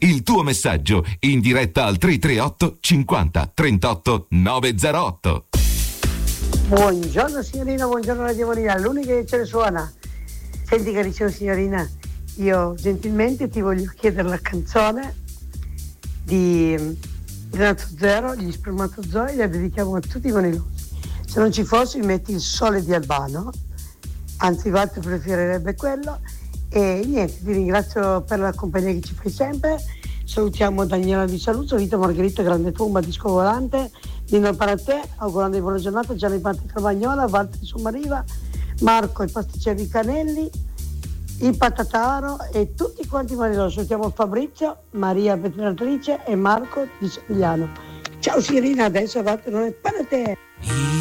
il tuo messaggio in diretta al 338 50 38 908. Buongiorno signorina, buongiorno Radio Maria, l'unica che ce ne suona. Senti carissima signorina, io gentilmente ti voglio chiedere la canzone di Renato Zero, gli spermatozoi, la dedichiamo a tutti i conigliosi. Se non ci fosse metti Il sole di Albano, anzi Walter preferirebbe quello. E niente, ti ringrazio per la compagnia che ci fai sempre. Salutiamo Daniela di Saluzzo, Vito Margherita Grande Tumba, Disco Volante, Nino Parate, augurando di buona giornata, Gianni Panti Carvagnola, Walter Sommariva, Marco i pasticceri Canelli, il Patataro e tutti quanti Marilò. Salutiamo Fabrizio, Maria Petratrice e Marco di Savigliano. Ciao signorina, adesso Walter non è Parate.